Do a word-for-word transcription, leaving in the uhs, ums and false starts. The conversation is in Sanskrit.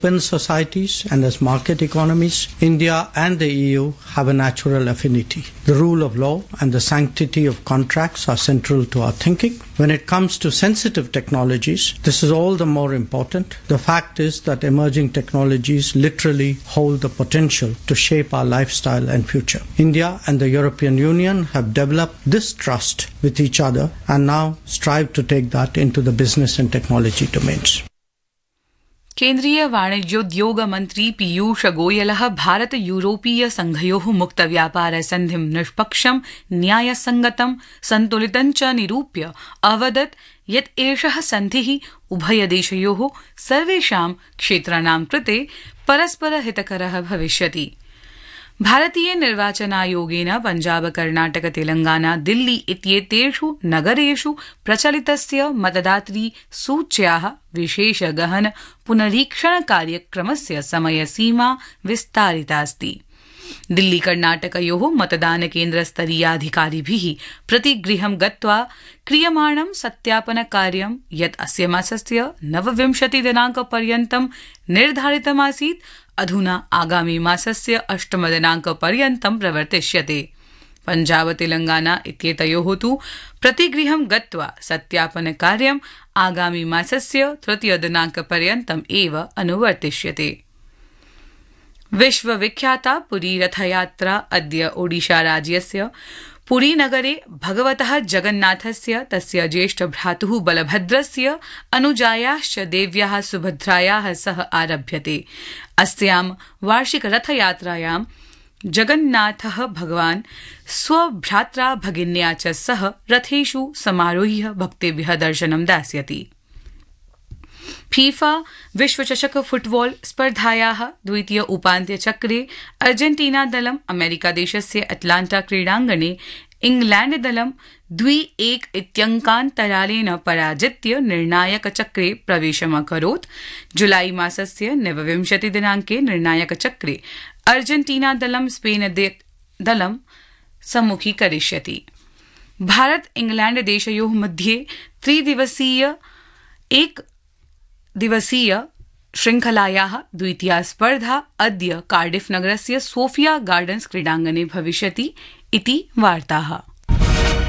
Open societies and as market economies, India and the E U have a natural affinity. The rule of law and the sanctity of contracts are central to our thinking. When it comes to sensitive technologies, this is all the more important. The fact is that emerging technologies literally hold the potential to shape our lifestyle and future. India and the European Union have developed this trust with each other and now strive to take that into the business and technology domains. केन्द्रीय वाणिज्योद्योग मन्त्री पीयूष गोयलः भारत यूरोपीय संघयोः मुक्त व्यापार सन्धिं निष्पक्षं न्यायसंगतं सन्तुलितं च निरूप्य अवदत् यत् एषः सन्धिः उभयदेशयोः सर्वेषां क्षेत्राणां कृते परस्परहितकरः भविष्यति। भारतीय निर्वाचनायोगेन पञ्जाब कर्णाटक तेलंगाना दिल्ली इत्येतेषु नगरेषु प्रचलितस्य मतदातृ सूच्याः विशेष गहन पुनरीक्षण कार्यक्रमस्य समयसीमा विस्तारितास्ति। दिल्ली कर्णाटकयोः मतदान केन्द्र स्तरीयाधिकारिभिः प्रतिगृहं गत्वा क्रियमाणं सत्यापन कार्यं यत् अस्य मासस्य नवविंशति दिनाङ्कपर्यन्तं निर्धारितमासीत् अधुना आगामी मासस्य अष्टम दिनाङ्कपर्यन्तं प्रवर्तिष्यते। पञ्जाब तेलंगाना इत्येतयोः तु प्रतिगृहं गत्वा सत्यापन कार्यं आगामी मासस्य तृतीय दिनाङ्कपर्यन्तम् एव अनुवर्तिष्यते। विश्वविख्याता पुरी रथयात्रा अद्य ओडिशा राज्यस्य पुरी नगरे भगवतः जगन्नाथस्य तस्य ज्येष्ठ भ्रातुः बलभद्रस्य अनुजायाश्च देव्याः सुभद्रायाः सह आरभ्यते। अस्यां वार्षिक रथयात्रायां जगन्नाथः भगवान् स्वभ्रात्रा भगिन्या च सह रथेषु समारोह्य भक्तेभ्यः दर्शनं दास्यति। फीफा विश्वचषक फुटबॉल स्पर्धायाः द्वितीय उपान्त्यचक्रे अर्जेन्टीना दलम् अमेरिकादेशस्य अटलाण्टा क्रीडाङ्गणे इंग्लैंड दलं द्वि एक इत्यङ्कान्तरालेन पराजित्य निर्णायकचक्रे प्रवेशमकरोत्। जुलाई मासस्य नवविंशति दिनाङ्के निर्णायकचक्रे अर्जेन्टीना दलं स्पेन दलं सम्मुखीकरिष्यति। भारत इंग्लैंड देशयोः मध्ये त्रिदिवसीय एक दिवसीय श्रृंखलायाः द्वितीया स्पर्धा अद्य कार्डिफ नगरस्य सोफिया गार्डन्स क्रीडाङ्गणे भविष्यति इति वार्ताः।